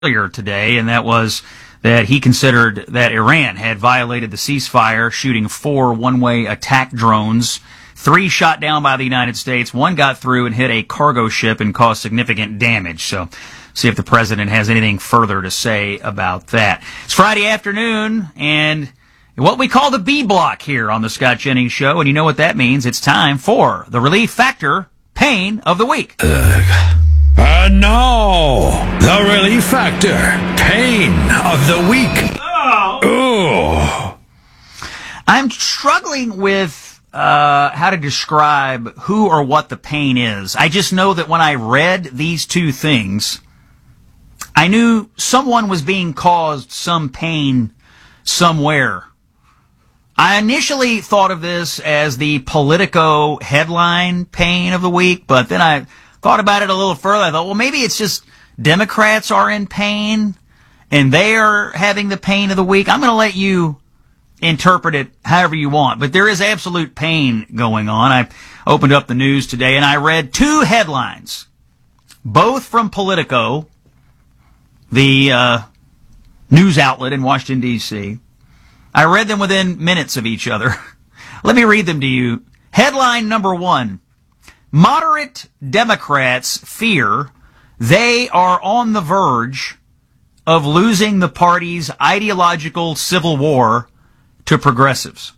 earlier today, and that was that he considered that Iran had violated the ceasefire, shooting 4 one-way attack drones, 3 shot down by the United States, 1 got through and hit a cargo ship and caused significant damage. So, see if the president has anything further to say about that. It's Friday afternoon, and what we call the B block here on the Scott Jennings Show, and you know what that means. It's time for the Relief Factor Pain of the Week. And now, the Relief Factor Pain of the Week. Oh. I'm struggling with how to describe who or what the pain is. I just know that when I read these two things, I knew someone was being caused some pain somewhere. I initially thought of this as the Politico headline pain of the week, but then I thought about it a little further. I thought, well, maybe it's just Democrats are in pain and they are having the pain of the week. I'm going to let you interpret it however you want, but there is absolute pain going on. I opened up the news today and I read 2 headlines, both from Politico, the news outlet in Washington, D.C. I read them within minutes of each other. Let me read them to you. Headline number 1. Moderate Democrats fear they are on the verge of losing the party's ideological civil war to progressives.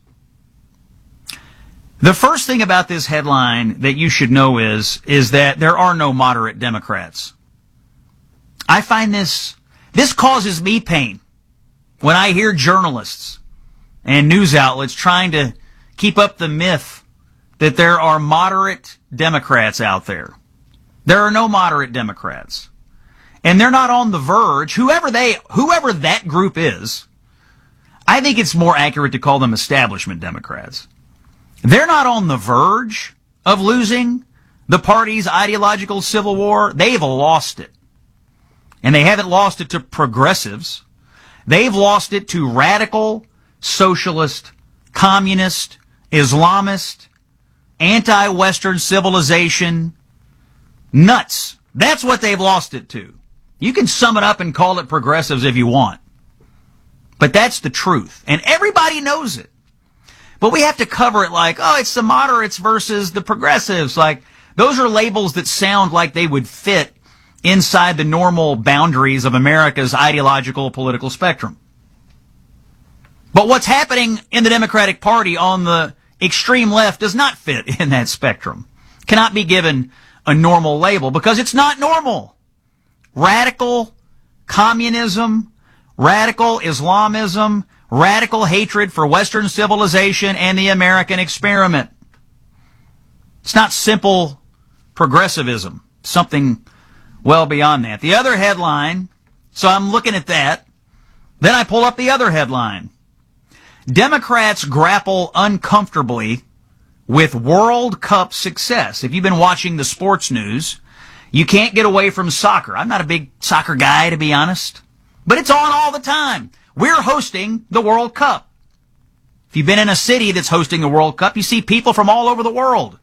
The first thing about this headline that you should know is that there are no moderate Democrats. I find this causes me pain when I hear journalists and news outlets trying to keep up the myth that there are moderate Democrats out there. There are no moderate Democrats. And they're not on the verge. Whoever that group is, I think it's more accurate to call them establishment Democrats. They're not on the verge of losing the party's ideological civil war. They've lost it. And they haven't lost it to progressives. They've lost it to radical, socialist, communist, Islamist, anti-Western civilization nuts. That's what they've lost it to. You can sum it up and call it progressives if you want. But that's the truth. And everybody knows it. But we have to cover it like, oh, it's the moderates versus the progressives. Like, those are labels that sound like they would fit inside the normal boundaries of America's ideological political spectrum. But what's happening in the Democratic Party on the extreme left does not fit in that spectrum. Cannot be given a normal label because it's not normal. Radical communism, radical Islamism, radical hatred for Western civilization and the American experiment. It's not simple progressivism. Something well beyond that. The other headline, so I'm looking at that. Then I pull up the other headline. Democrats grapple uncomfortably with World Cup success. If you've been watching the sports news, you can't get away from soccer. I'm not a big soccer guy, to be honest, but it's on all the time. We're hosting the World Cup. If you've been in a city that's hosting the World Cup, you see people from all over the world.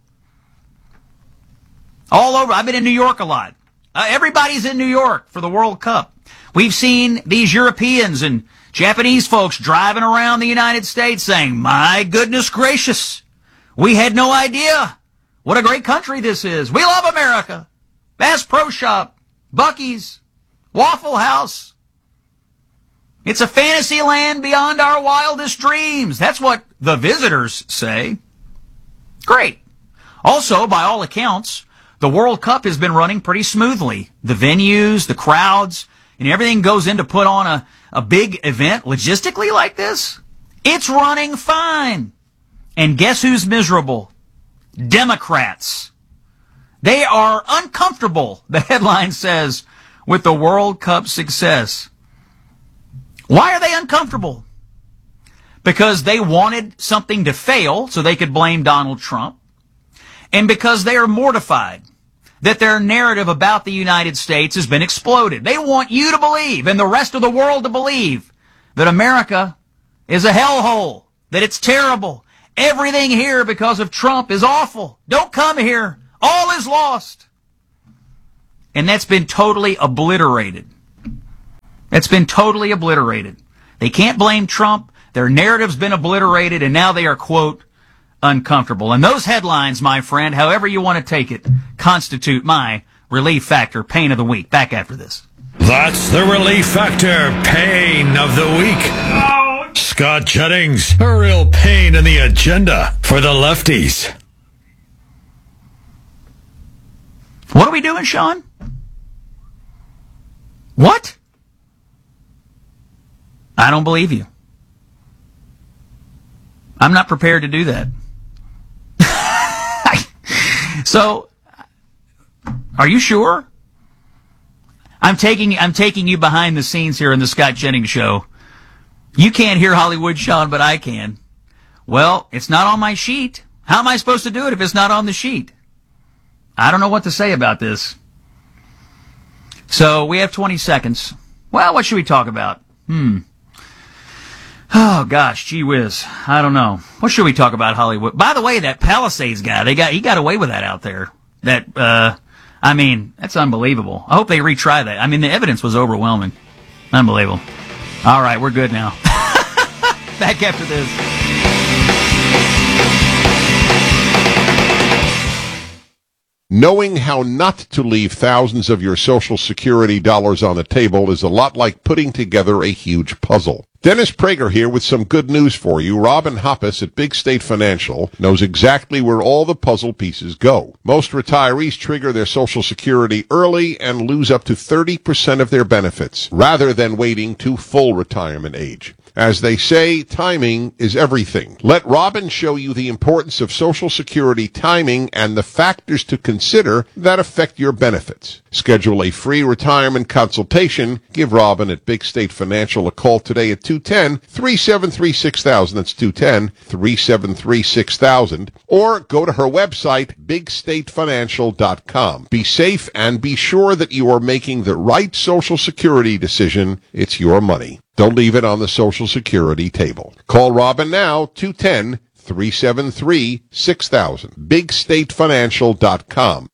All over. I've been in New York a lot. Everybody's in New York for the World Cup. We've seen these Europeans and Japanese folks driving around the United States saying, my goodness gracious, we had no idea what a great country this is. We love America. Bass Pro Shop, Buc-ee's, Waffle House. It's a fantasy land beyond our wildest dreams. That's what the visitors say. Great. Also, by all accounts, the World Cup has been running pretty smoothly. The venues, the crowds, and everything goes in to put on a big event logistically like this. It's running fine. And guess who's miserable? Democrats. They are uncomfortable, the headline says, with the World Cup success. Why are they uncomfortable? Because they wanted something to fail so they could blame Donald Trump. And because they are mortified that their narrative about the United States has been exploded. They want you to believe, and the rest of the world to believe, that America is a hellhole, that it's terrible. Everything here because of Trump is awful. Don't come here. All is lost. And that's been totally obliterated. It's been totally obliterated. They can't blame Trump. Their narrative's been obliterated, and now they are, quote, uncomfortable. And those headlines, my friend, however you want to take it, constitute my Relief Factor Pain of the Week. Back after this. That's the Relief Factor Pain of the Week. Scott Jennings, a real pain in the agenda for the lefties. What are we doing, Sean? What? I don't believe you. I'm not prepared to do that. So, are you sure? I'm taking you behind the scenes here in the Scott Jennings Show. You can't hear Hollywood, Sean, but I can. Well, it's not on my sheet. How am I supposed to do it if it's not on the sheet? I don't know what to say about this. So, we have 20 seconds. Well, what should we talk about? Oh, gosh, gee whiz. I don't know. What should we talk about, Hollywood? By the way, that Palisades guy, he got away with that out there. That's unbelievable. I hope they retry that. I mean, the evidence was overwhelming. Unbelievable. All right, we're good now. Back after this. Knowing how not to leave thousands of your Social Security dollars on the table is a lot like putting together a huge puzzle. Dennis Prager here with some good news for you. Robin Hoppus at Big State Financial knows exactly where all the puzzle pieces go. Most retirees trigger their Social Security early and lose up to 30% of their benefits, rather than waiting to full retirement age. As they say, timing is everything. Let Robin show you the importance of Social Security timing and the factors to consider that affect your benefits. Schedule a free retirement consultation. Give Robin at Big State Financial a call today at 210-373-6000. That's 210-373-6000. Or go to her website, bigstatefinancial.com. Be safe and be sure that you are making the right Social Security decision. It's your money. Don't leave it on the Social Security table. Call Robin now, 210-373-6000. BigStateFinancial.com.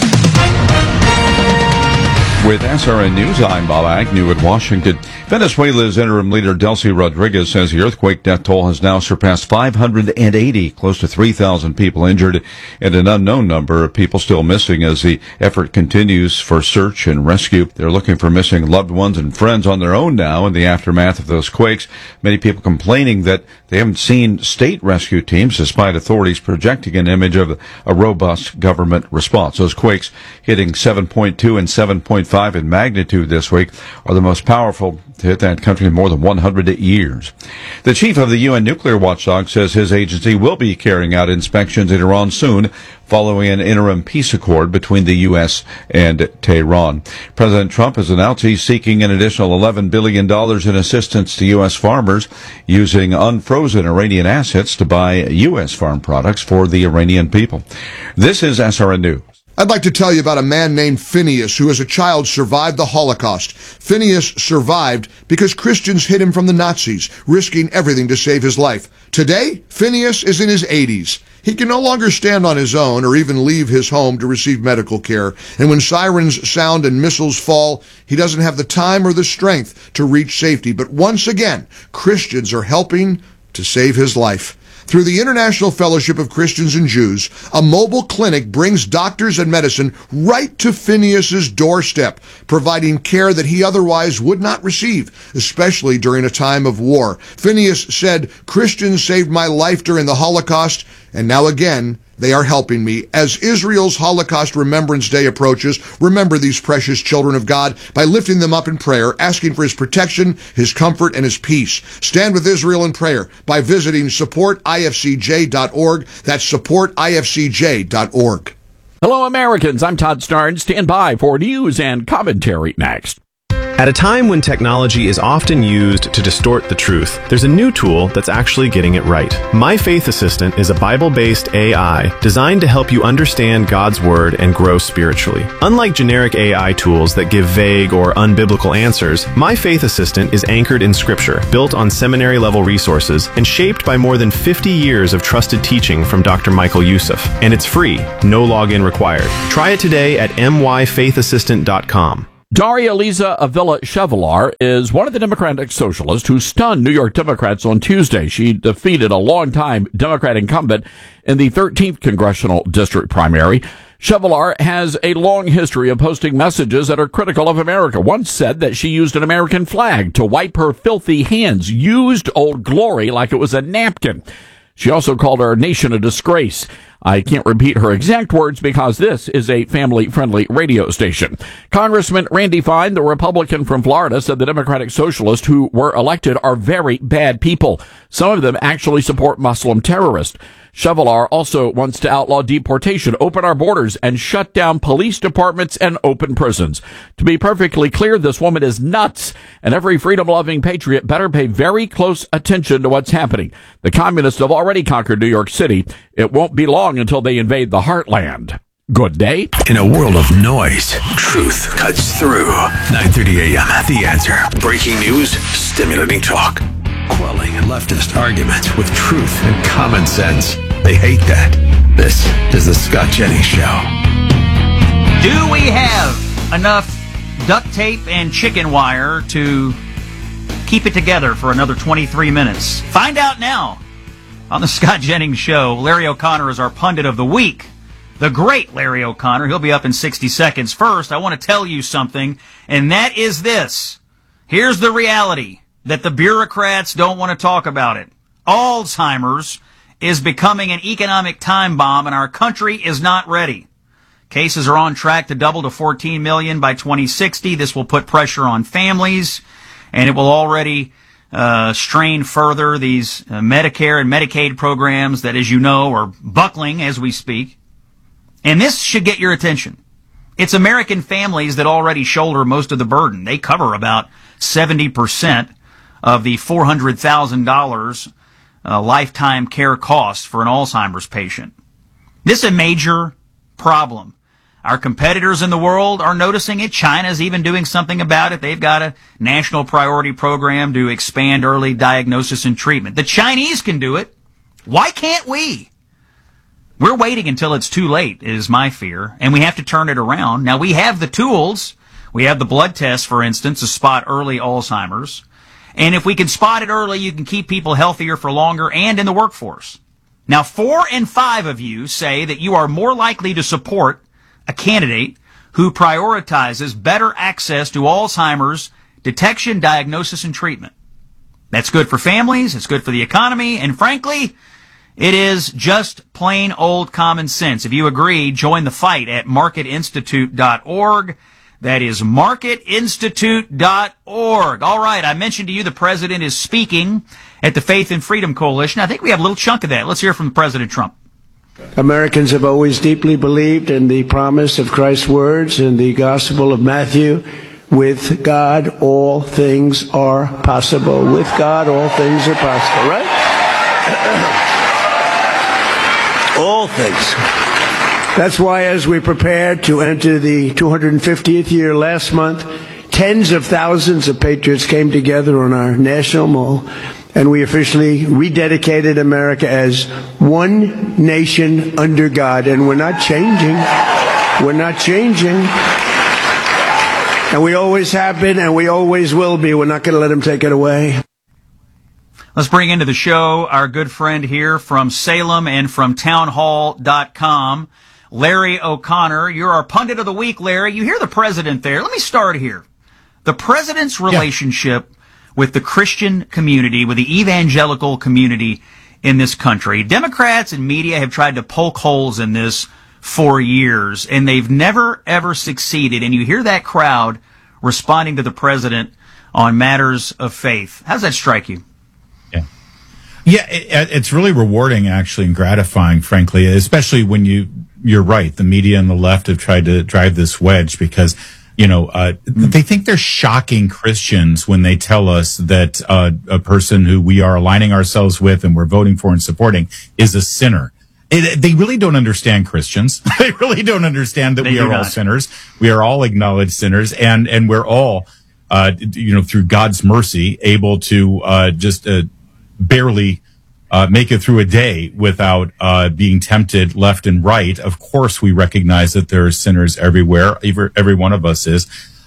With SRN News, I'm Bob Agnew at Washington. Venezuela's interim leader Delcy Rodriguez says the earthquake death toll has now surpassed 580, close to 3,000 people injured, and an unknown number of people still missing as the effort continues for search and rescue. They're looking for missing loved ones and friends on their own now in the aftermath of those quakes. Many people complaining that they haven't seen state rescue teams, despite authorities projecting an image of a robust government response. Those quakes hitting 7.2 and 7.5 in magnitude this week are the most powerful to hit that country in more than 100 years. The chief of the UN nuclear watchdog says his agency will be carrying out inspections in Iran soon, following an interim peace accord between the U.S. and Tehran. President Trump has announced he's seeking an additional $11 billion in assistance to U.S. farmers, using unfrozen Iranian assets to buy U.S. farm products for the Iranian people. This is SRN News. I'd like to tell you about a man named Phineas who as a child survived the Holocaust. Phineas survived because Christians hid him from the Nazis, risking everything to save his life. Today, Phineas is in his 80s. He can no longer stand on his own or even leave his home to receive medical care. And when sirens sound and missiles fall, he doesn't have the time or the strength to reach safety. But once again, Christians are helping to save his life. Through the International Fellowship of Christians and Jews, a mobile clinic brings doctors and medicine right to Phineas's doorstep, providing care that he otherwise would not receive, especially during a time of war. Phineas said, "Christians saved my life during the Holocaust, and now again, they are helping me." As Israel's Holocaust Remembrance Day approaches, remember these precious children of God by lifting them up in prayer, asking for his protection, his comfort, and his peace. Stand with Israel in prayer by visiting supportifcj.org. That's supportifcj.org. Hello, Americans. I'm Todd Starnes. Stand by for news and commentary next. At a time when technology is often used to distort the truth, there's a new tool that's actually getting it right. My Faith Assistant is a Bible-based AI designed to help you understand God's Word and grow spiritually. Unlike generic AI tools that give vague or unbiblical answers, My Faith Assistant is anchored in Scripture, built on seminary-level resources, and shaped by more than 50 years of trusted teaching from Dr. Michael Youssef. And it's free, no login required. Try it today at myfaithassistant.com. Daria Liza Avila Chevalier is one of the Democratic socialists who stunned New York Democrats on Tuesday. She defeated a longtime Democrat incumbent in the 13th congressional district primary. Chevalier has a long history of posting messages that are critical of America. Once said that she used an American flag to wipe her filthy hands, used Old Glory like it was a napkin. She also called our nation a disgrace. I can't repeat her exact words because this is a family-friendly radio station. Congressman Randy Fine, the Republican from Florida, said the Democratic Socialists who were elected are very bad people. Some of them actually support Muslim terrorists. Chevalier also wants to outlaw deportation, open our borders, and shut down police departments and open prisons. To be perfectly clear, this woman is nuts, and every freedom-loving patriot better pay very close attention to what's happening. The communists have already conquered New York City. It won't be long until they invade the heartland. Good day. In a world of noise, truth cuts through. 9:30 a.m. The Answer. Breaking news, stimulating talk. Quelling leftist arguments with truth and common sense. They hate that. This is the Scott Jennings Show. Do we have enough duct tape and chicken wire to keep it together for another 23 minutes? Find out now on the Scott Jennings Show. Larry O'Connor is our pundit of the week. The great Larry O'Connor. He'll be up in 60 seconds. First, I want to tell you something, and that is this. Here's the reality that the bureaucrats don't want to talk about it. Alzheimer's is becoming an economic time bomb, and our country is not ready. Cases are on track to double to 14 million by 2060. This will put pressure on families, and it will already strain further these Medicare and Medicaid programs that, as you know, are buckling as we speak. And this should get your attention. It's American families that already shoulder most of the burden. They cover about 70% of the $400,000 lifetime care costs for an Alzheimer's patient. This is a major problem. Our competitors in the world are noticing it. China's even doing something about it. They've got a national priority program to expand early diagnosis and treatment. The Chinese can do it. Why can't we? We're waiting until it's too late, is my fear, and we have to turn it around. Now, we have the tools. We have the blood test, for instance, to spot early Alzheimer's. And if we can spot it early, you can keep people healthier for longer and in the workforce. Now, 4 in 5 of you say that you are more likely to support a candidate who prioritizes better access to Alzheimer's detection, diagnosis, and treatment. That's good for families, it's good for the economy, and frankly, it is just plain old common sense. If you agree, join the fight at marketinstitute.org. That is marketinstitute.org. All right, I mentioned to you the president is speaking at the Faith and Freedom Coalition. I think we have a little chunk of that. Let's hear from President Trump. Americans have always deeply believed in the promise of Christ's words in the Gospel of Matthew. With God, all things are possible. With God, all things are possible, right? All things. That's why as we prepared to enter the 250th year last month, tens of thousands of patriots came together on our National Mall, and we officially rededicated America as one nation under God. And we're not changing. We're not changing. And we always have been, and we always will be. We're not going to let them take it away. Let's bring into the show our good friend here from Salem and from townhall.com, Larry O'Connor. You're our pundit of the week, Larry. You hear the president there. Let me start here. The president's relationship with the Christian community, with the evangelical community in this country. Democrats and media have tried to poke holes in this for years, and they've never, ever succeeded. And you hear that crowd responding to the president on matters of faith. How does that strike you? Yeah, it's really rewarding, actually, and gratifying, frankly, especially when you're right. The media and the left have tried to drive this wedge because, they think they're shocking Christians when they tell us that a person who we are aligning ourselves with and we're voting for and supporting is a sinner. They really don't understand Christians. They really don't understand that we are all sinners. We are all acknowledged sinners, and we're all, through God's mercy, able to just barely make it through a day without being tempted left and right. Of course, we recognize that there are sinners everywhere. Every one of us is.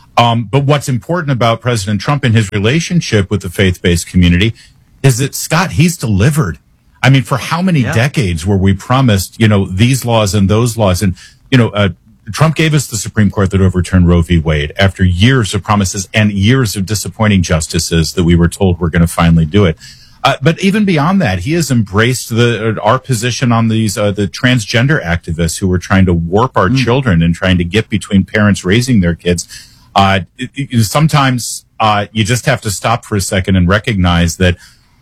But what's important about President Trump and his relationship with the faith-based community is that, Scott, he's delivered. I mean, for how many decades were we promised, these laws and those laws? And, Trump gave us the Supreme Court that overturned Roe v. Wade after years of promises and years of disappointing justices that we were told were going to finally do it. But even beyond that, he has embraced our position on these the transgender activists who were trying to warp our children and trying to get between parents raising their kids. Sometimes you just have to stop for a second and recognize that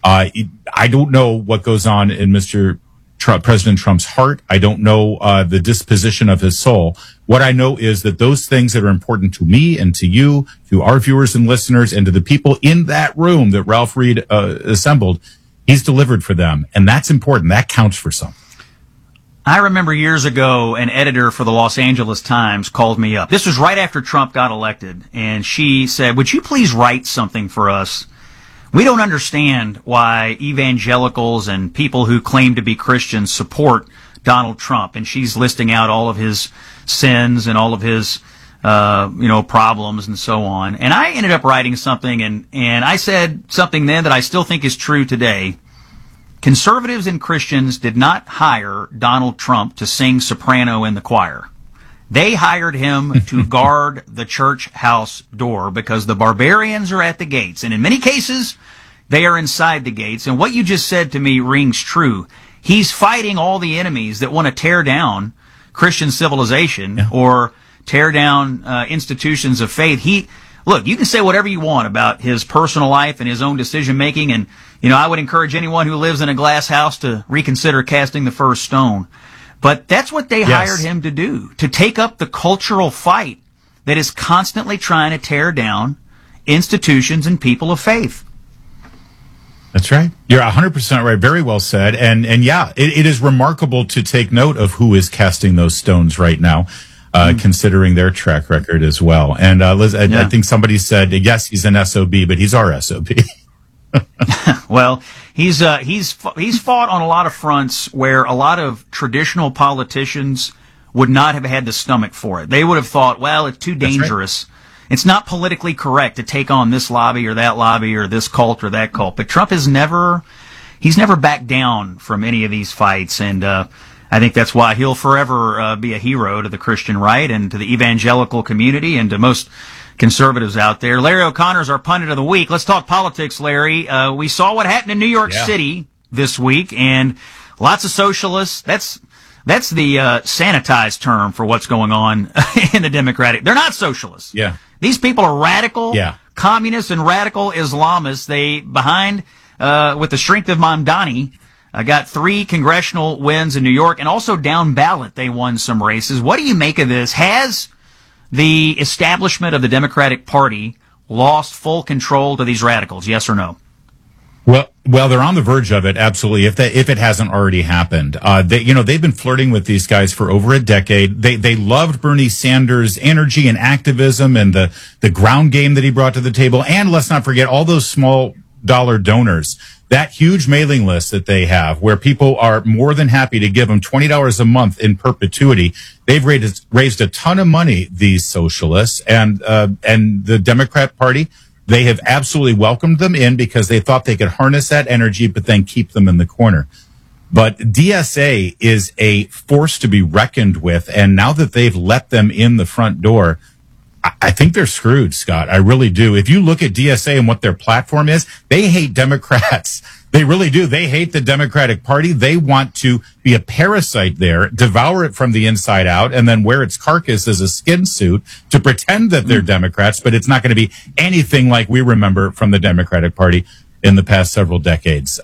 I don't know what goes on in President Trump's heart. I don't know the disposition of his soul. What I know is that those things that are important to me and to you, to our viewers and listeners, and to the people in that room that Ralph Reed assembled, he's delivered for them. And that's important. That counts for something. I remember years ago, an editor for the Los Angeles Times called me up. This was right after Trump got elected. And she said, would you please write something for us? We don't understand why evangelicals and people who claim to be Christians support Donald Trump. And she's listing out all of his sins and all of his, problems and so on. And I ended up writing something, and I said something then that I still think is true today. Conservatives and Christians did not hire Donald Trump to sing soprano in the choir. They hired him to guard the church house door because the barbarians are at the gates. And in many cases, they are inside the gates. And what you just said to me rings true. He's fighting all the enemies that want to tear down Christian civilization or tear down institutions of faith. Look, you can say whatever you want about his personal life and his own decision-making. And, I would encourage anyone who lives in a glass house to reconsider casting the first stone. But that's what they hired him to do, to take up the cultural fight that is constantly trying to tear down institutions and people of faith. That's right. You're 100% right. Very well said. And it is remarkable to take note of who is casting those stones right now, considering their track record as well. And Liz, I think somebody said, yes, he's an SOB, but he's our SOB. Well, he's fought on a lot of fronts where a lot of traditional politicians would not have had the stomach for it. They would have thought, well, it's too dangerous. Right. It's not politically correct to take on this lobby or this cult or that cult. But Trump he's never backed down from any of these fights. And I think that's why he'll forever be a hero to the Christian right and to the evangelical community and to most conservatives out there. Larry O'Connor's our pundit of the week. Let's talk politics, Larry. We saw what happened in New York City this week, and lots of socialists. That's the sanitized term for what's going on in the Democratic. They're not socialists. Yeah. These people are radical communists and radical Islamists. They, behind with the strength of Mamdani, got 3 congressional wins in New York, and also down ballot they won some races. What do you make of this? Has the establishment of the Democratic Party lost full control to these radicals? Yes or no? Well, they're on the verge of it. Absolutely. If it hasn't already happened, they've been flirting with these guys for over a decade. They loved Bernie Sanders' energy and activism and the ground game that he brought to the table. And let's not forget all those small dollar donors. That huge mailing list that they have where people are more than happy to give them $20 a month in perpetuity. They've raised a ton of money, these socialists and the Democrat Party. They have absolutely welcomed them in because they thought they could harness that energy, but then keep them in the corner. But DSA is a force to be reckoned with. And now that they've let them in the front door, I think they're screwed, Scott. I really do. If you look at DSA and what their platform is, they hate Democrats. They really do. They hate the Democratic Party. They want to be a parasite there, devour it from the inside out, and then wear its carcass as a skin suit to pretend that they're Democrats, but it's not going to be anything like we remember from the Democratic Party in the past several decades.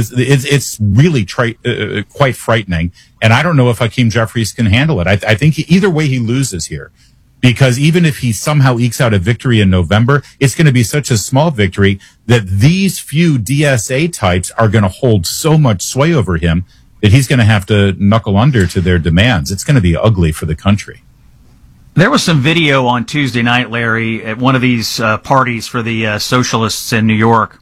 It's really quite frightening, and I don't know if Hakeem Jeffries can handle it. I think either way he loses here. Because even if he somehow ekes out a victory in November, it's going to be such a small victory that these few DSA types are going to hold so much sway over him that he's going to have to knuckle under to their demands. It's going to be ugly for the country. There was some video on Tuesday night, Larry, at one of these parties for the socialists in New York.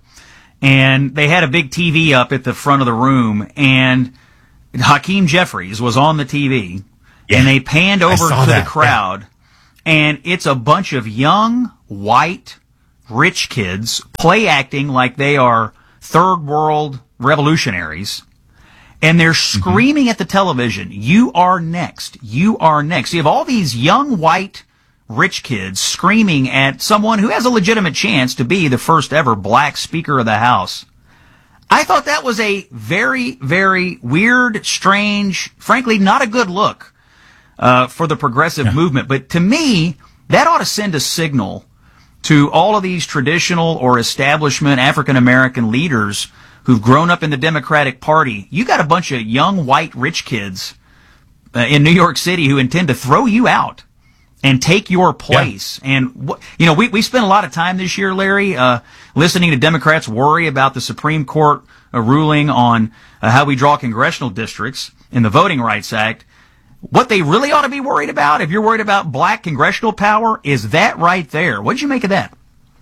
And they had a big TV up at the front of the room, and Hakeem Jeffries was on the TV. Yeah, and they panned over to the crowd. Yeah. And it's a bunch of young, white, rich kids play acting like they are third world revolutionaries. And they're screaming at the television, "You are next. You are next." You have all these young, white, rich kids screaming at someone who has a legitimate chance to be the first ever black Speaker of the House. I thought that was a very, very weird, strange, frankly, not a good look for the progressive movement. But to me, that ought to send a signal to all of these traditional or establishment African-American leaders who've grown up in the Democratic Party. You got a bunch of young, white, rich kids in New York City who intend to throw you out and take your place. Yeah. And, we spent a lot of time this year, Larry, listening to Democrats worry about the Supreme Court ruling on how we draw congressional districts in the Voting Rights Act. What they really ought to be worried about, if you're worried about black congressional power, is that right there. What did you make of that?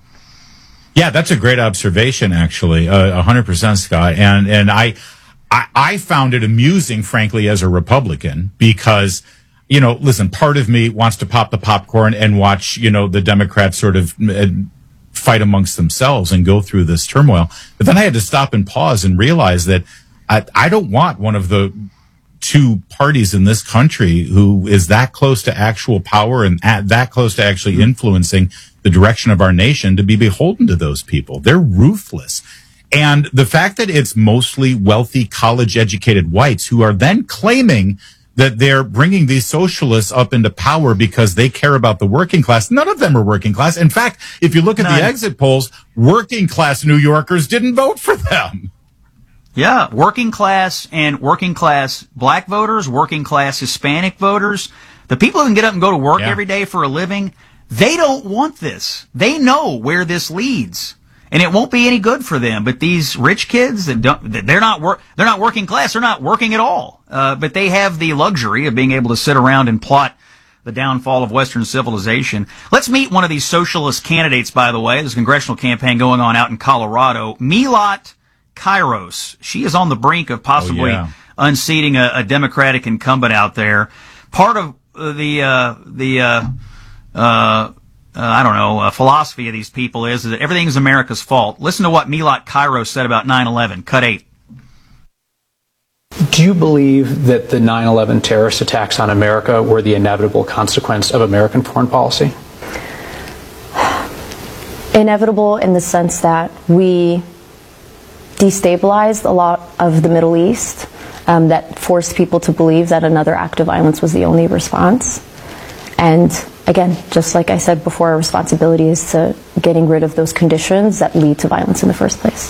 Yeah, that's a great observation, actually, 100%, Scott. And I found it amusing, frankly, as a Republican, because, listen, part of me wants to pop the popcorn and watch, the Democrats sort of fight amongst themselves and go through this turmoil. But then I had to stop and pause and realize that I don't want one of the two parties in this country who is that close to actual power and that close to actually influencing the direction of our nation to be beholden to those people. They're ruthless. And the fact that it's mostly wealthy, college-educated whites who are then claiming that they're bringing these socialists up into power because they care about the working class. None of them are working class. In fact, if you look at the exit polls, working class New Yorkers didn't vote for them. Yeah, working class and working class black voters, working class Hispanic voters, the people who can get up and go to work every day for a living, they don't want this. They know where this leads, and it won't be any good for them. But these rich kids they're not working class. They're not working at all. But they have the luxury of being able to sit around and plot the downfall of Western civilization. Let's meet one of these socialist candidates, by the way. There's a congressional campaign going on out in Colorado. Milat Kairos. She is on the brink of possibly unseating a Democratic incumbent out there. Part of philosophy of these people is that everything is America's fault. Listen to what Milat Kairos said about 9/11. Cut 8. Do you believe that the 9/11 terrorist attacks on America were the inevitable consequence of American foreign policy? Inevitable in the sense that we destabilized a lot of the Middle East, that forced people to believe that another act of violence was the only response. And again, just like I said before, our responsibility is to getting rid of those conditions that lead to violence in the first place.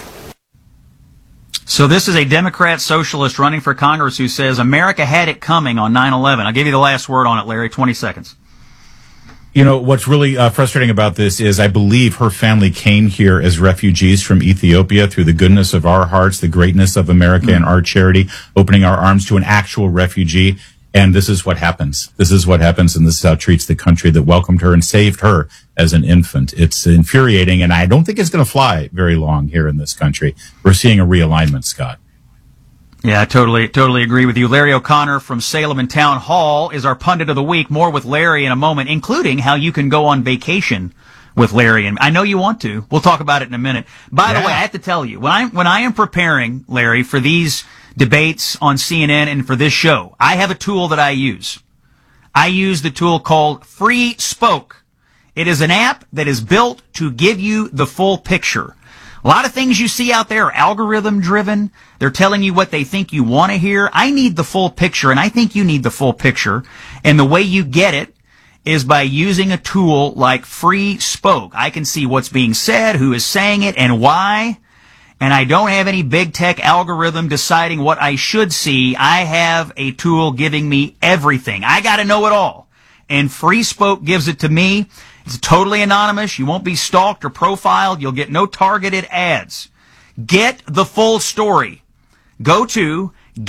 So this is a Democrat socialist running for Congress who says America had it coming on 9/11. I'll give you the last word on it, Larry, 20 seconds. What's really frustrating about this is I believe her family came here as refugees from Ethiopia through the goodness of our hearts, the greatness of America and our charity, opening our arms to an actual refugee. And this is what happens. This is what happens, and this is how it treats the country that welcomed her and saved her as an infant. It's infuriating, and I don't think it's going to fly very long here in this country. We're seeing a realignment, Scott. Yeah, I totally agree with you. Larry O'Connor from Salem and Town Hall is our pundit of the week. More with Larry in a moment, including how you can go on vacation with Larry. And I know you want to. We'll talk about it in a minute. By the way, I have to tell you, when I am preparing, Larry, for these debates on CNN and for this show, I have a tool that I use. I use the tool called Free Spoke. It is an app that is built to give you the full picture. A lot of things you see out there are algorithm driven. They're telling you what they think you want to hear. I need the full picture, and I think you need the full picture. And the way you get it is by using a tool like Free Spoke. I can see what's being said, who is saying it, and why. And I don't have any big tech algorithm deciding what I should see. I have a tool giving me everything. I got to know it all. And Free Spoke gives it to me. It's totally anonymous. You won't be stalked or profiled. You'll get no targeted ads. Get the full story. Go to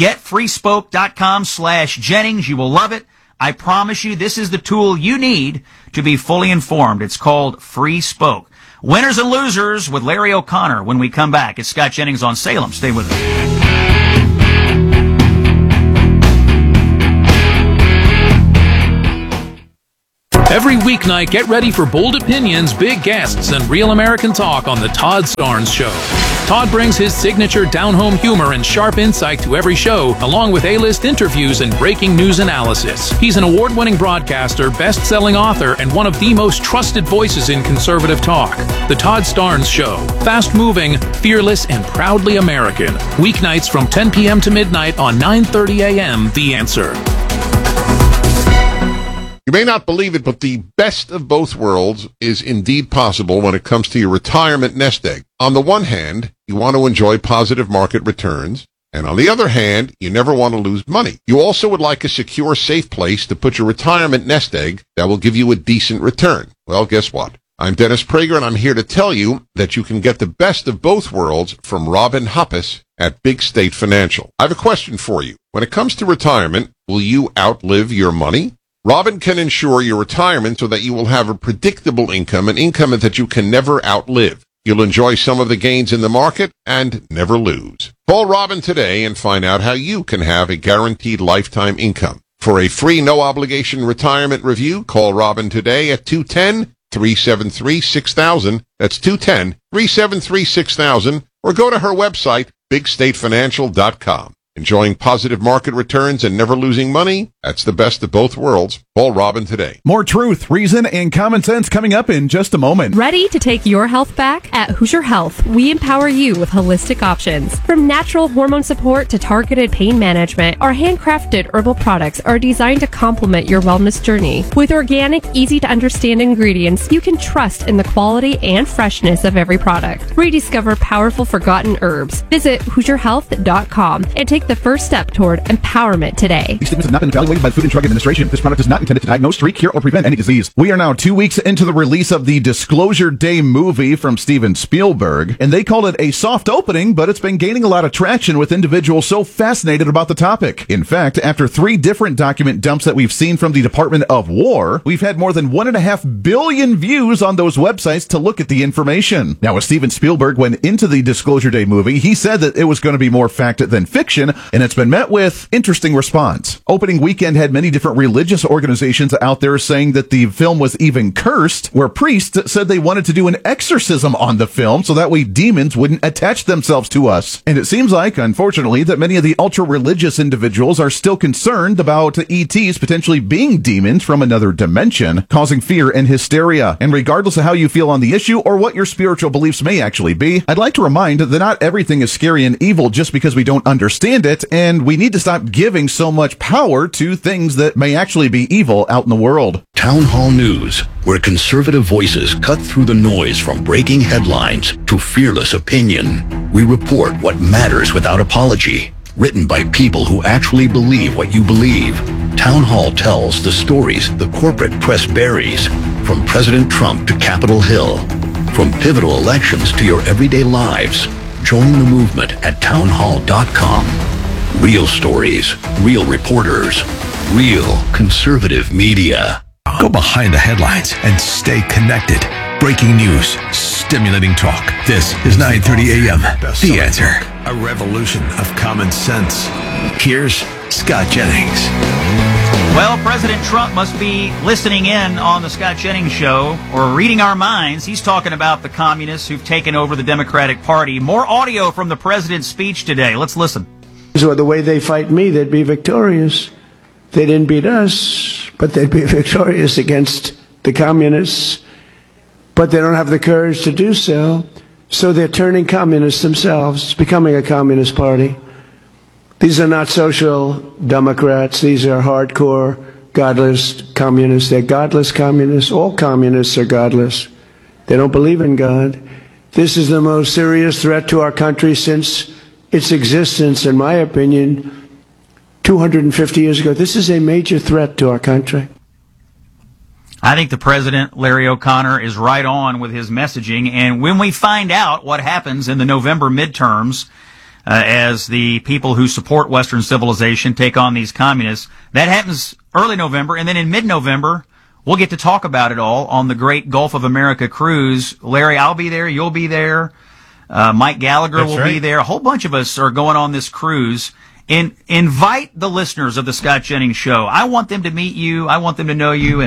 getfreespoke.com/Jennings. You will love it. I promise you this is the tool you need to be fully informed. It's called Free Spoke. Winners and losers with Larry O'Connor when we come back. It's Scott Jennings on Salem. Stay with us. Every weeknight, get ready for bold opinions, big guests, and real American talk on The Todd Starnes Show. Todd brings his signature down-home humor and sharp insight to every show, along with A-list interviews and breaking news analysis. He's an award-winning broadcaster, best-selling author, and one of the most trusted voices in conservative talk. The Todd Starnes Show. Fast-moving, fearless, and proudly American. Weeknights from 10 p.m. to midnight on 9:30 a.m. The Answer. You may not believe it, but the best of both worlds is indeed possible when it comes to your retirement nest egg. On the one hand, you want to enjoy positive market returns, and on the other hand, you never want to lose money. You also would like a secure, safe place to put your retirement nest egg that will give you a decent return. Well, guess what? I'm Dennis Prager, and I'm here to tell you that you can get the best of both worlds from Robin Hoppus at Big State Financial. I have a question for you. When it comes to retirement, will you outlive your money? Robin can ensure your retirement so that you will have a predictable income, an income that you can never outlive. You'll enjoy some of the gains in the market and never lose. Call Robin today and find out how you can have a guaranteed lifetime income. For a free, no-obligation retirement review, call Robin today at 210-373-6000. That's 210-373-6000. Or go to her website, bigstatefinancial.com. Enjoying positive market returns and never losing money? That's the best of both worlds. Call Robin today. More truth, reason, and common sense coming up in just a moment. Ready to take your health back? At Hoosier Health, we empower you with holistic options. From natural hormone support to targeted pain management, our handcrafted herbal products are designed to complement your wellness journey. With organic, easy-to-understand ingredients, you can trust in the quality and freshness of every product. Rediscover powerful forgotten herbs. Visit HoosierHealth.com and take the first step toward empowerment today. These statements have not been evaluated by the Food and Drug Administration. This product is not intended to diagnose, treat, cure, or prevent any disease. We are now 2 weeks into the release of the Disclosure Day movie from Steven Spielberg, and they called it a soft opening, but it's been gaining a lot of traction with individuals so fascinated about the topic. In fact, after 3 different document dumps that we've seen from the Department of War, we've had more than 1.5 billion views on those websites to look at the information. Now, as Steven Spielberg went into the Disclosure Day movie, he said that it was going to be more fact than fiction, and it's been met with interesting response. Opening weekend had many different religious organizations out there saying that the film was even cursed, where priests said they wanted to do an exorcism on the film so that way demons wouldn't attach themselves to us. And it seems like, unfortunately, that many of the ultra-religious individuals are still concerned about ETs potentially being demons from another dimension, causing fear and hysteria. And regardless of how you feel on the issue or what your spiritual beliefs may actually be, I'd like to remind that not everything is scary and evil just because we don't understand it, and we need to stop giving so much power to things that may actually be evil out in the world. Town Hall News, where conservative voices cut through the noise from breaking headlines to fearless opinion. We report what matters without apology. Written by people who actually believe what you believe. Town Hall tells the stories the corporate press buries, from President Trump to Capitol Hill. From pivotal elections to your everyday lives. Join the movement at townhall.com. Real stories, real reporters, real conservative media. Go behind the headlines and stay connected. Breaking news, stimulating talk. This is 9:30 a.m. The Answer. A revolution of common sense. Here's Scott Jennings. Well, President Trump must be listening in on the Scott Jennings Show or reading our minds. He's talking about the communists who've taken over the Democratic Party. More audio from the president's speech today. Let's listen. So the way they fight me, they'd be victorious. They didn't beat us, but they'd be victorious against the communists. But they don't have the courage to do so, so they're turning communists themselves. It's becoming a communist party. These are not social democrats. These are hardcore, godless communists. They're godless communists. All communists are godless. They don't believe in God. This is the most serious threat to our country since its existence, in my opinion, 250 years ago. This is a major threat to our country. I think the president, Larry O'Connor, is right on with his messaging. And when we find out what happens in the November midterms, as the people who support Western civilization take on these communists, that happens early November. And then in mid-November, we'll get to talk about it all on the great Gulf of America cruise. Larry, I'll be there. You'll be there. Mike Gallagher will be there. A whole bunch of us are going on this cruise. And invite the listeners of the Scott Jennings Show. I want them to meet you. I want them to know you. And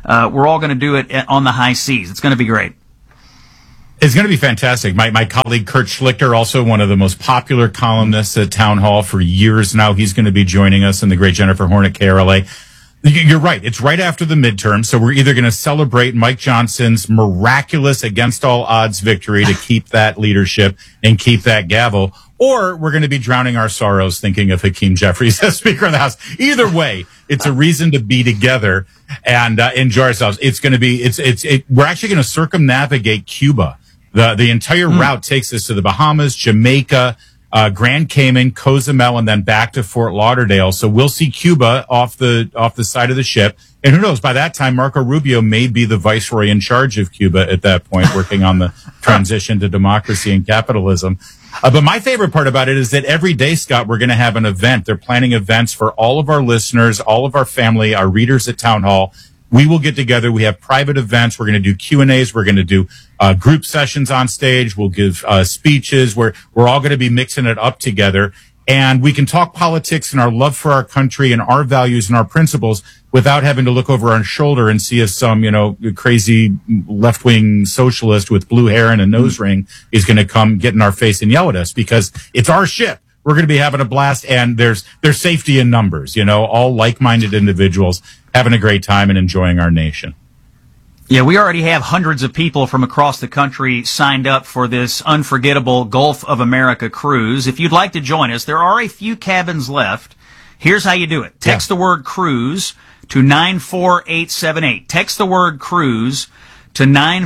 we're all going to do it on the high seas. It's going to be great. It's going to be fantastic. My colleague Kurt Schlichter, also one of the most popular columnists at Town Hall for years now, he's going to be joining us, and the great Jennifer Horn at KRLA. You're right. It's right after the midterm, so we're either going to celebrate Mike Johnson's miraculous against all odds victory to keep that leadership and keep that gavel, or we're going to be drowning our sorrows thinking of Hakeem Jeffries as Speaker of the House. Either way, it's a reason to be together and enjoy ourselves. It's going to be, we're actually going to circumnavigate Cuba. The entire route takes us to the Bahamas, Jamaica, Grand Cayman, Cozumel, and then back to Fort Lauderdale. So we'll see Cuba off the side of the ship. And who knows, by that time, Marco Rubio may be the viceroy in charge of Cuba at that point, working on the transition to democracy and capitalism. But my favorite part about it is that every day, Scott, we're going to have an event. They're planning events for all of our listeners, all of our family, our readers at Town Hall. We will get together. We have private events. We're going to do Q&As. We're going to do group sessions on stage. We'll give speeches. We're all going to be mixing it up together. And we can talk politics and our love for our country and our values and our principles without having to look over our shoulder and see if some, crazy left-wing socialist with blue hair and a nose ring is going to come get in our face and yell at us, because it's our ship. We're going to be having a blast, and there's safety in numbers, all like-minded individuals having a great time and enjoying our nation. Yeah, we already have hundreds of people from across the country signed up for this unforgettable Gulf of America cruise. If you'd like to join us, there are a few cabins left. Here's how you do it. Text the word cruise to 94878. Text the word cruise to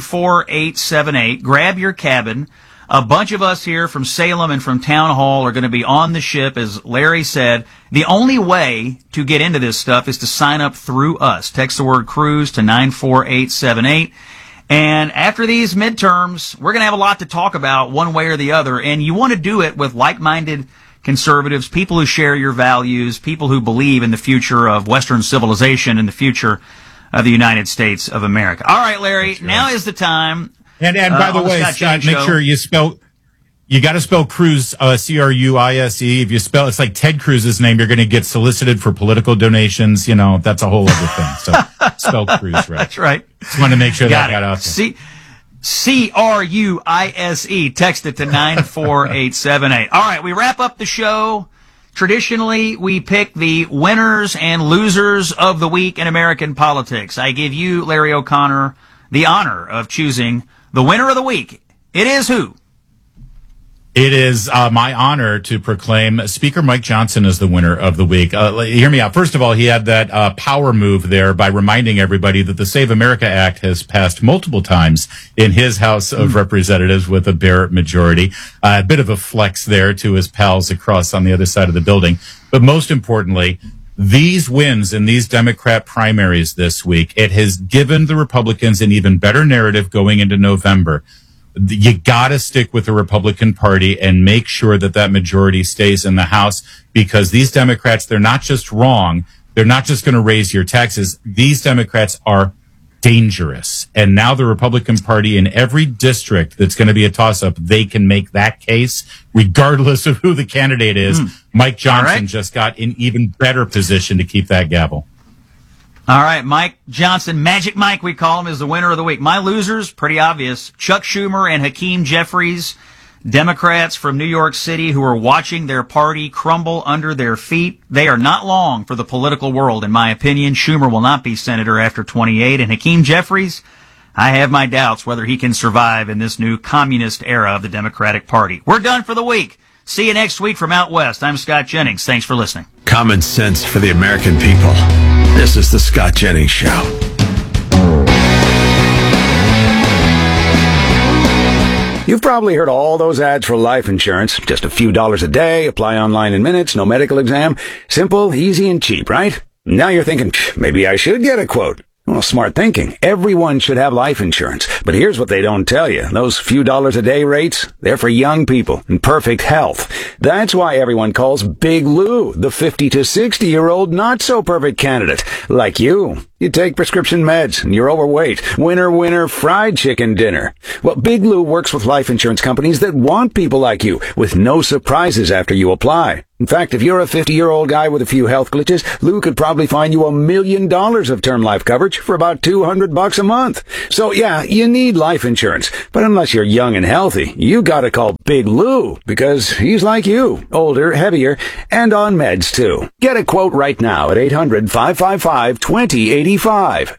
94878. Grab your cabin. A bunch of us here from Salem and from Town Hall are going to be on the ship, as Larry said. The only way to get into this stuff is to sign up through us. Text the word cruise to 94878. And after these midterms, we're going to have a lot to talk about one way or the other. And you want to do it with like-minded conservatives, people who share your values, people who believe in the future of Western civilization and the future of the United States of America. All right, Larry, now is the time. And by the way, Scott, make sure you got to spell Cruz, C-R-U-I-S-E. If you spell, it's like Ted Cruz's name, you're going to get solicited for political donations. That's a whole other thing. So spell Cruz right. That's right. Just want to make sure that got out there. C-R-U-I-S-E. Text it to 94878. All right, we wrap up the show. Traditionally, we pick the winners and losers of the week in American politics. I give you, Larry O'Connor, the honor of choosing the winner of the week. It is who? It is my honor to proclaim Speaker Mike Johnson as the winner of the week. Hear me out. First of all, he had that power move there by reminding everybody that the Save America Act has passed multiple times in his House of Representatives with a bare majority. A bit of a flex there to his pals across on the other side of the building. But most importantly, these wins in these Democrat primaries this week, it has given the Republicans an even better narrative going into November. You got to stick with the Republican Party and make sure that majority stays in the House, because these Democrats, they're not just wrong. They're not just going to raise your taxes. These Democrats are dangerous. And now the Republican Party in every district that's going to be a toss-up, they can make that case regardless of who the candidate is. Mike Johnson just got in even better position to keep that gavel. All right, Mike Johnson, Magic Mike, we call him, is the winner of the week. My losers, pretty obvious. Chuck Schumer and Hakeem Jeffries, Democrats from New York City who are watching their party crumble under their feet. They are not long for the political world, in my opinion. Schumer will not be senator after 28. And Hakeem Jeffries, I have my doubts whether he can survive in this new communist era of the Democratic Party. We're done for the week. See you next week from out west. I'm Scott Jennings. Thanks for listening. Common sense for the American people. This is the Scott Jennings Show. You've probably heard all those ads for life insurance. Just a few dollars a day, apply online in minutes, no medical exam. Simple, easy, and cheap, right? Now you're thinking, maybe I should get a quote. Well, smart thinking. Everyone should have life insurance. But here's what they don't tell you. Those few dollars a day rates, they're for young people in perfect health. That's why everyone calls Big Lou the 50 to 60-year-old not-so-perfect candidate, like you. You take prescription meds and you're overweight. Winner, winner, fried chicken dinner. Well, Big Lou works with life insurance companies that want people like you with no surprises after you apply. In fact, if you're a 50-year-old guy with a few health glitches, Lou could probably find you $1 million of term life coverage for about $200 a month. So yeah, you need life insurance. But unless you're young and healthy, you gotta call Big Lou because he's like you, older, heavier, and on meds too. Get a quote right now at 800-555-2085.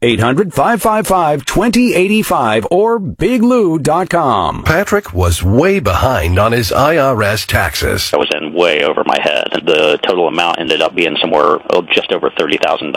800-555-2085 or biglou.com. Patrick was way behind on his IRS taxes. I was in way over my head. The total amount ended up being somewhere just over $30,000.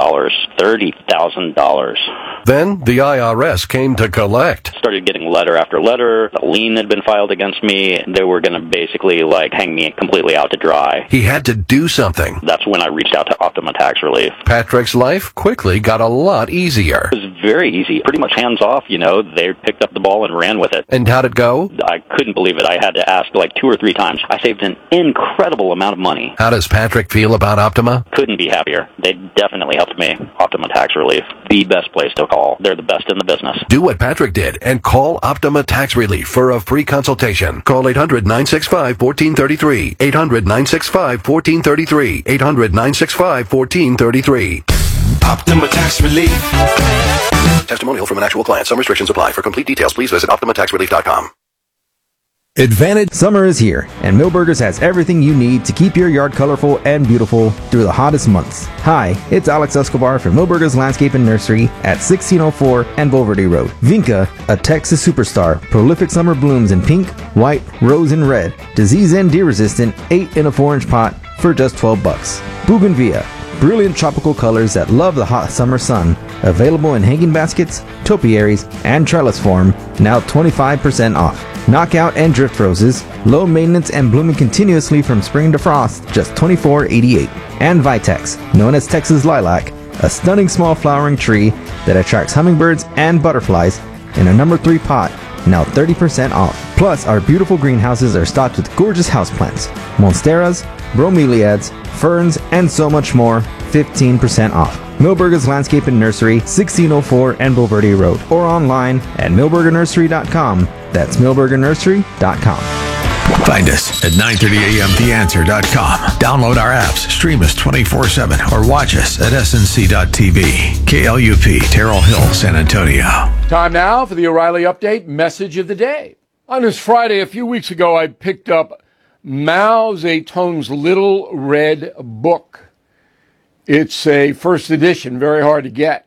$30,000. Then the IRS came to collect. Started getting letter after letter. A lien had been filed against me. They were going to basically hang me completely out to dry. He had to do something. That's when I reached out to Optima Tax Relief. Patrick's life quickly got a lot easier. It was very easy. Pretty much hands off, They picked up the ball and ran with it. And how'd it go? I couldn't believe it. I had to ask 2 or 3 times. I saved an incredible amount of money. How does Patrick feel about Optima? Couldn't be happier. They definitely helped me. Optima Tax Relief, the best place to call. They're the best in the business. Do what Patrick did and call Optima Tax Relief for a free consultation. Call 800-965-1433. 800-965-1433. 800-965-1433. Optima Tax Relief. Testimonial from an actual client. Some restrictions apply. For complete details, please visit OptimaTaxRelief.com. Advantage Summer is here, and Millburgers has everything you need to keep your yard colorful and beautiful through the hottest months. Hi, it's Alex Escobar from Millburgers Landscape and Nursery at 1604 and Bulverde Road. Vinca, a Texas superstar, prolific summer blooms in pink, white, rose, and red, disease and deer resistant, 8 in a 4-inch pot for just $12. Bougainvillea, brilliant tropical colors that love the hot summer sun, available in hanging baskets, topiaries, and trellis form, now 25% off. Knockout and drift roses, low maintenance and blooming continuously from spring to frost, just $24.88. And Vitex, known as Texas lilac, a stunning small flowering tree that attracts hummingbirds and butterflies in a number 3 pot, now 30% off. Plus, our beautiful greenhouses are stocked with gorgeous houseplants, monsteras, bromeliads, ferns, and so much more, 15% off. Millburgers Landscape and Nursery, 1604 and Bulverde Road, or online at millburgernursery.com. That's millburgernursery.com. Find us at 930amtheanswer.com. Download our apps, stream us 24/7, or watch us at snc.tv. KLUP, Terrell Hill, San Antonio. Time now for the O'Reilly Update Message of the Day. On this Friday, a few weeks ago, I picked up Mao Zedong's Little Red Book. It's a first edition, very hard to get.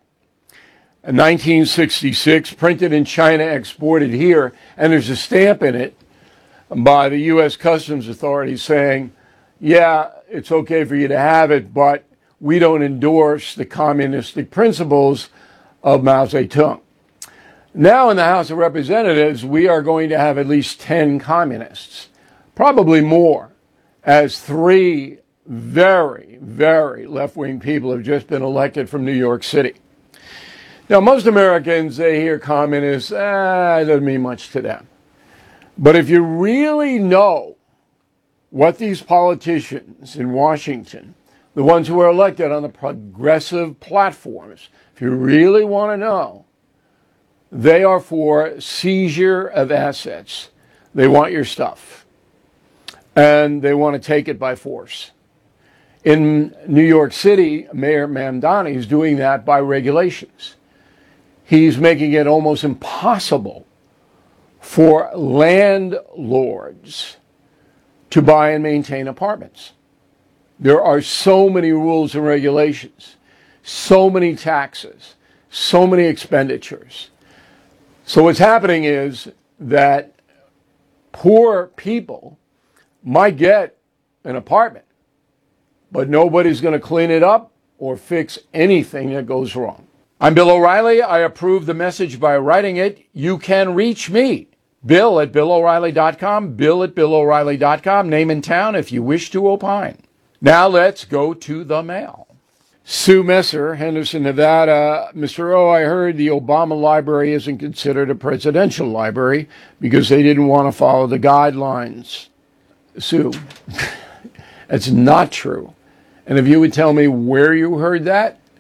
1966, printed in China, exported here, and there's a stamp in it by the U.S. Customs Authority saying, yeah, it's okay for you to have it, but we don't endorse the communistic principles of Mao Zedong. Now in the House of Representatives, we are going to have at least 10 communists, probably more, as 3 very, very left-wing people have just been elected from New York City. Now, most Americans, they hear communists, it doesn't mean much to them. But if you really know what these politicians in Washington, the ones who are elected on the progressive platforms, if you really want to know, they are for seizure of assets. They want your stuff. And they want to take it by force. In New York City, Mayor Mamdani is doing that by regulations. He's making it almost impossible for landlords to buy and maintain apartments. There are so many rules and regulations, so many taxes, so many expenditures. So what's happening is that poor people might get an apartment, but nobody's going to clean it up or fix anything that goes wrong. I'm Bill O'Reilly. I approve the message by writing it. You can reach me, Bill at BillO'Reilly.com, Bill at BillO'Reilly.com, name and town if you wish to opine. Now let's go to the mail. Sue Messer, Henderson, Nevada. Mr. O, I heard the Obama Library isn't considered a presidential library because they didn't want to follow the guidelines. Sue, that's not true. And if you would tell me where you heard that,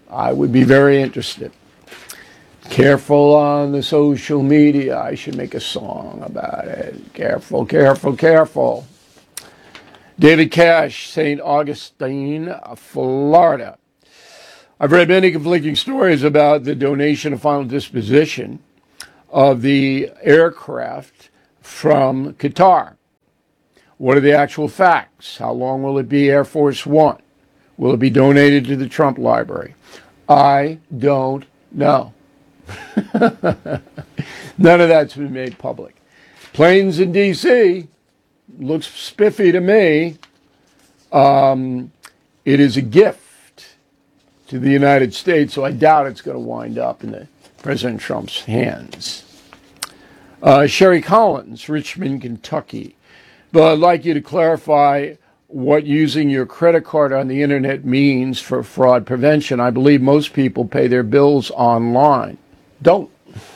I would be very interested. Careful on the social media. I should make a song about it. Careful, careful, careful. David Cash, St. Augustine, Florida. I've read many conflicting stories about the donation and final disposition of the aircraft from Qatar. What are the actual facts? How long will it be Air Force One? Will it be donated to the Trump Library? I don't know. None of that's been made public. Planes in D.C. looks spiffy to me. It is a gift to the United States, so I doubt it's going to wind up in President Trump's hands. Sherry Collins, Richmond, Kentucky. But I'd like you to clarify what using your credit card on the internet means for fraud prevention. I believe most people pay their bills online. Don't.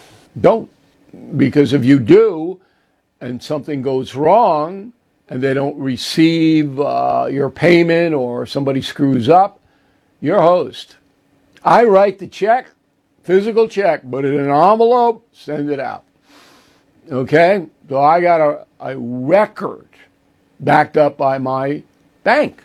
Because if you do, and something goes wrong, and they don't receive your payment, or somebody screws up, you're host. I write the check, physical check, put it in an envelope, send it out. Okay? So I got a record backed up by my bank.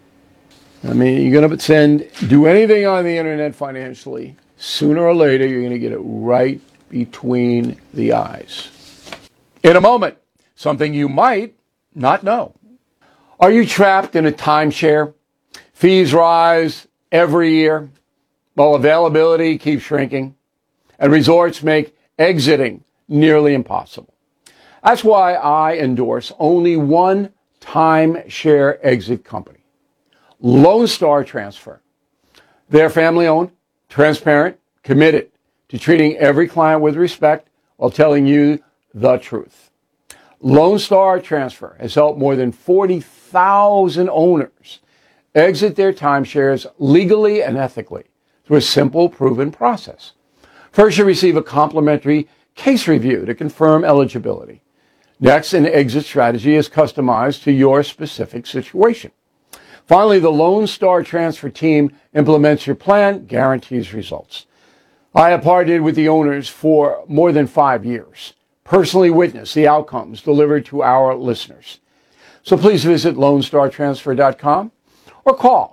I mean, you're going to do anything on the internet financially, sooner or later, you're going to get it right between the eyes. In a moment, something you might not know. Are you trapped in a timeshare? Fees rise every year, while availability keeps shrinking, and resorts make exiting nearly impossible. That's why I endorse only one timeshare exit company, Lone Star Transfer. They're family-owned, transparent, committed to treating every client with respect while telling you the truth. Lone Star Transfer has helped more than 40,000 owners exit their timeshares legally and ethically through a simple, proven process. First, you receive a complimentary case review to confirm eligibility. Next, an exit strategy is customized to your specific situation. Finally, the Lone Star Transfer team implements your plan, guarantees results. I have partnered with the owners for more than 5 years, personally witnessed the outcomes delivered to our listeners. So please visit LoneStarTransfer.com or call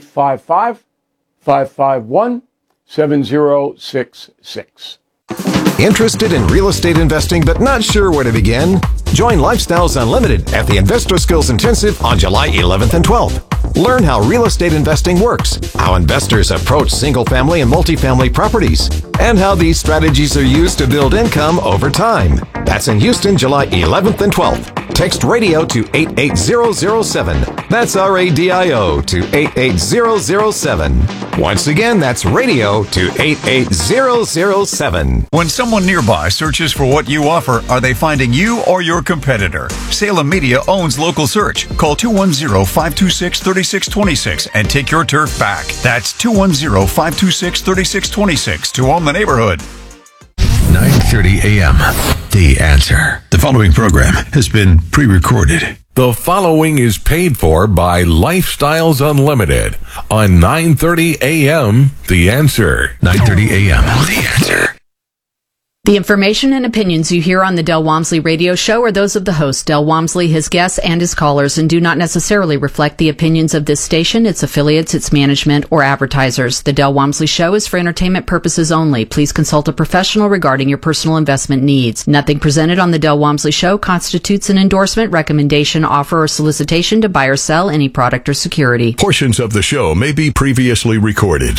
855-551-7066. Interested in real estate investing but not sure where to begin? Join Lifestyles Unlimited at the Investor Skills Intensive on July 11th and 12th. Learn how real estate investing works, how investors approach single-family and multifamily properties, and how these strategies are used to build income over time. That's in Houston, July 11th and 12th. Text radio to 88007. That's RADIO to 88007. Once again, that's radio to 88007. When someone nearby searches for what you offer, are they finding you or your competitor? Salem Media owns Local Search. Call 210-526-3626 and take your turf back. That's 210-526-3626 to own the neighborhood. 9:30 a.m. The Answer. The following program has been pre-recorded. The following is paid for by Lifestyles Unlimited on 9:30 a.m. The Answer. 9:30 a.m. The Answer. The information and opinions you hear on the Del Walmsley radio show are those of the host, Del Walmsley, his guests, and his callers, and do not necessarily reflect the opinions of this station, its affiliates, its management, or advertisers. The Del Walmsley show is for entertainment purposes only. Please consult a professional regarding your personal investment needs. Nothing presented on the Del Walmsley show constitutes an endorsement, recommendation, offer, or solicitation to buy or sell any product or security. Portions of the show may be previously recorded.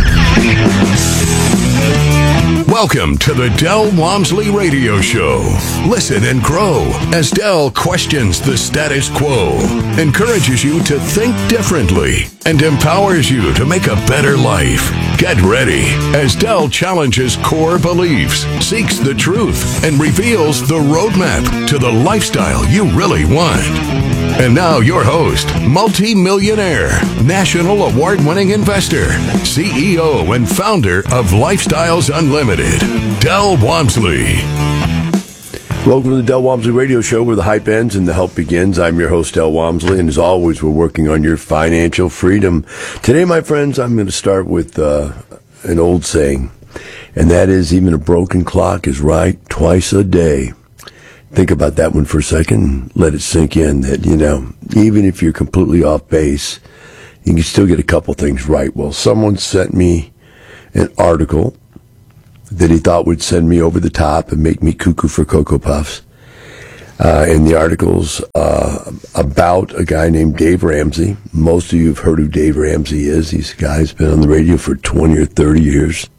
Welcome to the Del Walmsley Radio Show. Listen and grow as Del questions the status quo, encourages you to think differently, and empowers you to make a better life. Get ready as Del challenges core beliefs, seeks the truth, and reveals the roadmap to the lifestyle you really want. And now your host, multi-millionaire, national award-winning investor, CEO and founder of Lifestyles Unlimited, Del Walmsley. Welcome to the Del Walmsley Radio Show, where the hype ends and the help begins. I'm your host, Del Walmsley, and as always, we're working on your financial freedom. Today, my friends, I'm going to start with an old saying, and that is, even a broken clock is right twice a day. Think about that one for a second and let it sink in that, even if you're completely off base, you can still get a couple things right. Well, someone sent me an article that he thought would send me over the top and make me cuckoo for Cocoa Puffs. And the article's about a guy named Dave Ramsey. Most of you have heard who Dave Ramsey is. He's a guy who's been on the radio for 20 or 30 years,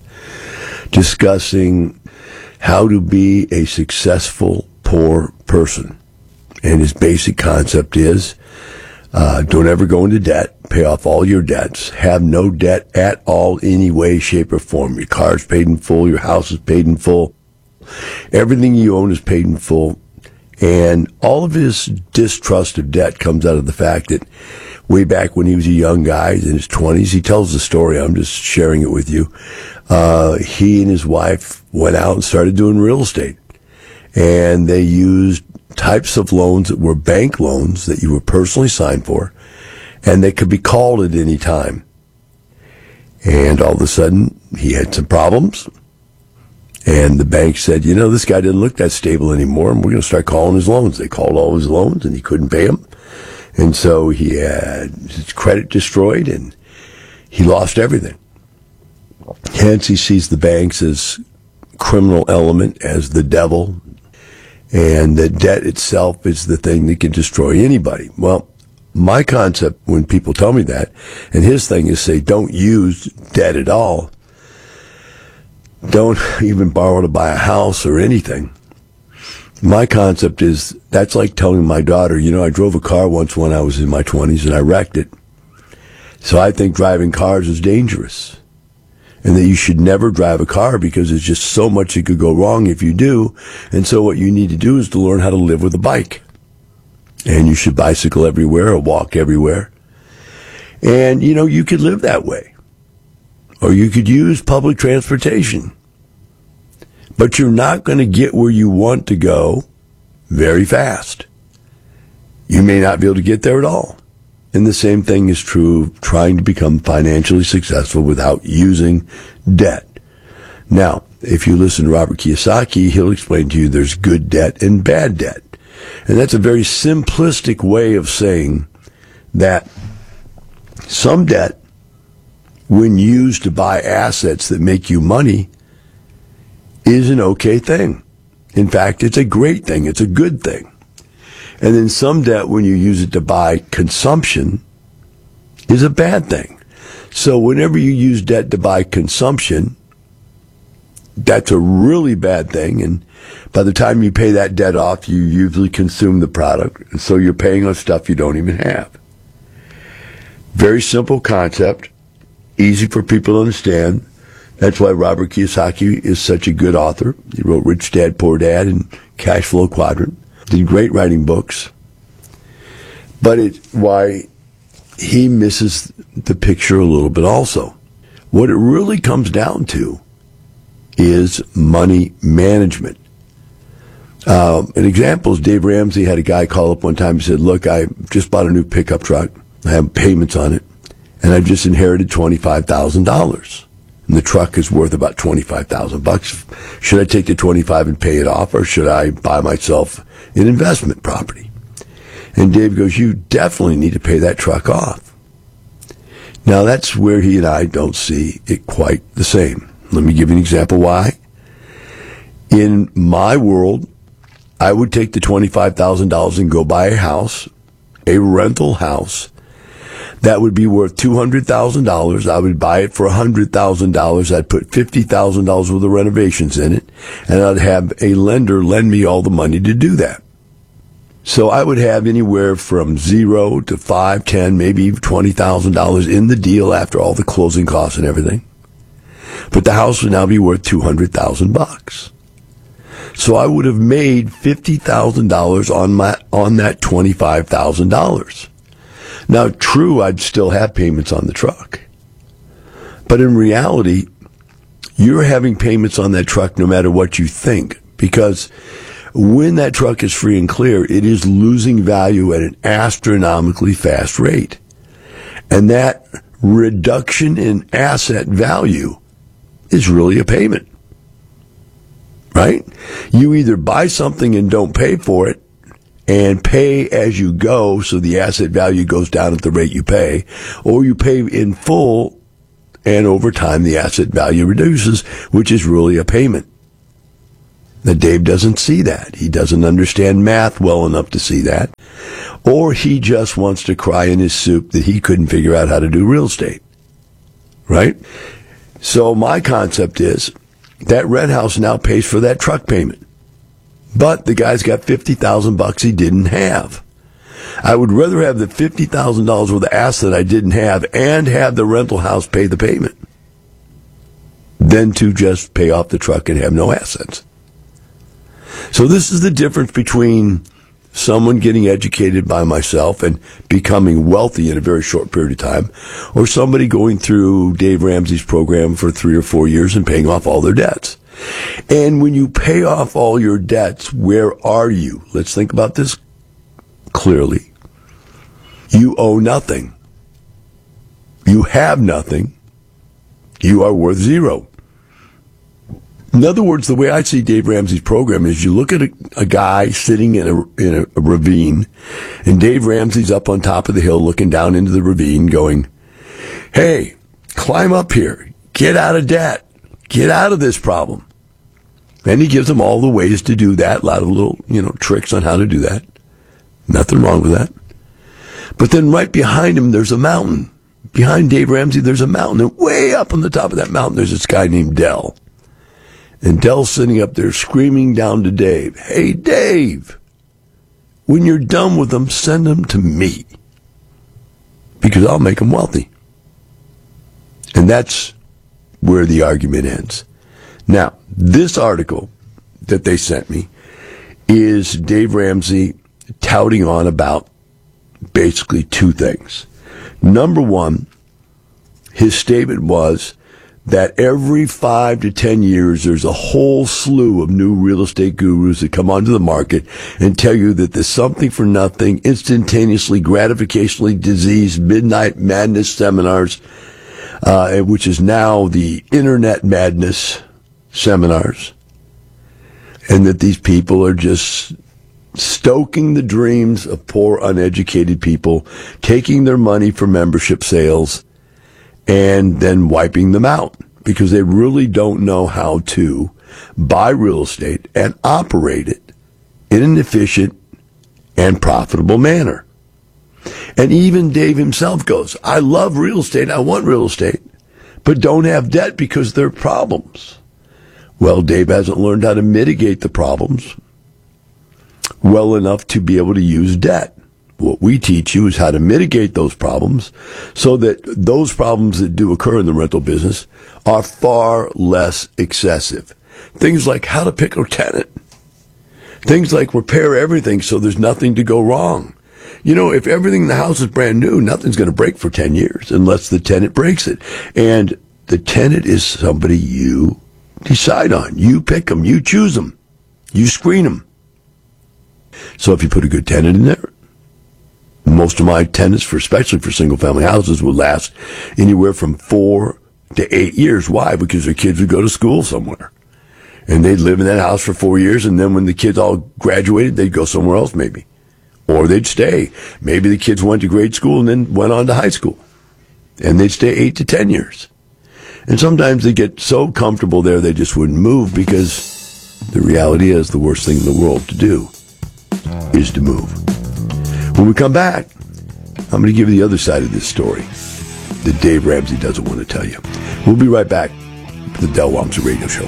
discussing how to be a successful poor person. And his basic concept is, don't ever go into debt. Pay off all your debts. Have no debt at all, any way, shape, or form. Your car's paid in full. Your house is paid in full. Everything you own is paid in full. And all of his distrust of debt comes out of the fact that way back when he was a young guy in his 20s, he tells the story. I'm just sharing it with you. He and his wife went out and started doing real estate. And they used types of loans that were bank loans that you were personally signed for, and they could be called at any time. And all of a sudden, he had some problems, and the bank said, this guy didn't look that stable anymore, and we're going to start calling his loans. They called all his loans, and he couldn't pay them. And so he had his credit destroyed, and he lost everything. Hence, he sees the banks as criminal element, as the devil, and that debt itself is the thing that can destroy anybody. Well, my concept when people tell me that, and his thing is say, don't use debt at all. Don't even borrow to buy a house or anything. My concept is, that's like telling my daughter, I drove a car once when I was in my 20s and I wrecked it. So I think driving cars is dangerous. And that you should never drive a car because there's just so much that could go wrong if you do. And so what you need to do is to learn how to live with a bike. And you should bicycle everywhere or walk everywhere. And, you could live that way. Or you could use public transportation. But you're not going to get where you want to go very fast. You may not be able to get there at all. And the same thing is true of trying to become financially successful without using debt. Now, if you listen to Robert Kiyosaki, he'll explain to you there's good debt and bad debt. And that's a very simplistic way of saying that some debt, when used to buy assets that make you money, is an okay thing. In fact, it's a great thing. It's a good thing. And then some debt, when you use it to buy consumption, is a bad thing. So whenever you use debt to buy consumption, that's a really bad thing. And by the time you pay that debt off, you usually consume the product. And so you're paying on stuff you don't even have. Very simple concept, easy for people to understand. That's why Robert Kiyosaki is such a good author. He wrote Rich Dad, Poor Dad and Cash Flow Quadrant. Did great writing books. But it's why he misses the picture a little bit also. What it really comes down to is money management. An example is Dave Ramsey had a guy call up one time and said, look, I just bought a new pickup truck. I have payments on it. And I've just inherited $25,000. And the truck is worth about $25,000. Should I take the $25,000 and pay it off, or should I buy myself an investment property? And Dave goes, you definitely need to pay that truck off. Now, that's where he and I don't see it quite the same. Let me give you an example why. In my world, I would take the $25,000 and go buy a house, a rental house, that would be worth $200,000. I would buy it for $100,000. I'd put $50,000 worth of renovations in it, and I'd have a lender lend me all the money to do that. So I would have anywhere from $0 to $5,000, $10,000, maybe even $20,000 in the deal after all the closing costs and everything. But the house would now be worth $200,000. So I would have made $50,000 on that $25,000. Now, true, I'd still have payments on the truck. But in reality, you're having payments on that truck no matter what you think. Because when that truck is free and clear, it is losing value at an astronomically fast rate. And that reduction in asset value is really a payment, right? You either buy something and don't pay for it and pay as you go, so the asset value goes down at the rate you pay, or you pay in full and over time the asset value reduces, which is really a payment. Now, Dave doesn't see that. He doesn't understand math well enough to see that. Or he just wants to cry in his soup that he couldn't figure out how to do real estate. Right? So my concept is that rent house now pays for that truck payment. But the guy's got $50,000 he didn't have. I would rather have the $50,000 worth of asset I didn't have and have the rental house pay the payment than to just pay off the truck and have no assets. So this is the difference between someone getting educated by myself and becoming wealthy in a very short period of time, or somebody going through Dave Ramsey's program for 3 or 4 years and paying off all their debts. And when you pay off all your debts, where are you? Let's think about this clearly. You owe nothing. You have nothing. You are worth zero. In other words, the way I see Dave Ramsey's program is you look at a guy sitting in a ravine, and Dave Ramsey's up on top of the hill looking down into the ravine going, hey, climb up here, get out of debt, get out of this problem. And he gives him all the ways to do that, a lot of little, tricks on how to do that. Nothing wrong with that. But then right behind him, there's a mountain. Behind Dave Ramsey, there's a mountain. And way up on the top of that mountain, there's this guy named Dell. And Dell's sitting up there screaming down to Dave, hey, Dave, when you're done with them, send them to me, because I'll make them wealthy. And that's where the argument ends. Now, this article that they sent me is Dave Ramsey touting on about basically two things. Number one, his statement was that every 5 to 10 years, there's a whole slew of new real estate gurus that come onto the market and tell you that there's something for nothing, instantaneously, gratificationally diseased midnight madness seminars, which is now the internet madness seminars, and that these people are just stoking the dreams of poor, uneducated people, taking their money for membership sales, and then wiping them out because they really don't know how to buy real estate and operate it in an efficient and profitable manner. And even Dave himself goes, I love real estate, I want real estate, but don't have debt because there are problems. Well, Dave hasn't learned how to mitigate the problems well enough to be able to use debt. What we teach you is how to mitigate those problems so that those problems that do occur in the rental business are far less excessive. Things like how to pick a tenant. Things like repair everything so there's nothing to go wrong. If everything in the house is brand new, nothing's going to break for 10 years unless the tenant breaks it. And the tenant is somebody you decide on. You pick them. You choose them. You screen them. So if you put a good tenant in there, most of my tenants, especially for single-family houses, would last anywhere from 4 to 8 years. Why? Because their kids would go to school somewhere. And they'd live in that house for 4 years, and then when the kids all graduated, they'd go somewhere else maybe. Or they'd stay. Maybe the kids went to grade school and then went on to high school. And they'd stay 8 to 10 years. And sometimes they get so comfortable there they just wouldn't move, because the reality is the worst thing in the world to do is to move. When we come back, I'm going to give you the other side of this story that Dave Ramsey doesn't want to tell you. We'll be right back to the Del Walmsley Radio Show.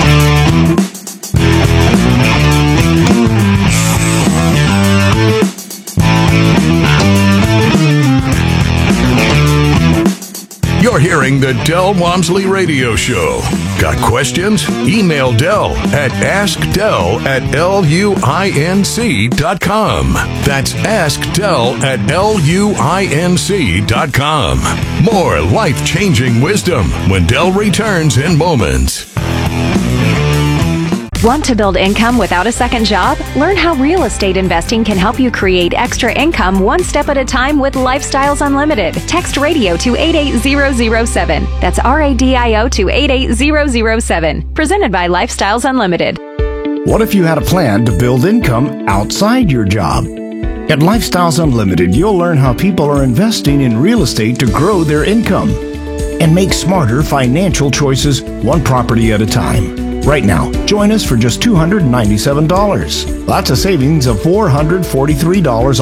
You're hearing the Del Walmsley Radio Show. Got questions? Email Del at askdel@luinc.com. That's askdel@luinc.com. More life-changing wisdom when Del returns in moments. Want to build income without a second job? Learn how real estate investing can help you create extra income one step at a time with Lifestyles Unlimited. Text radio to 88007. That's RADIO to 88007. Presented by Lifestyles Unlimited. What if you had a plan to build income outside your job? At Lifestyles Unlimited, you'll learn how people are investing in real estate to grow their income and make smarter financial choices one property at a time. Right now, join us for just $297. That's a savings of $443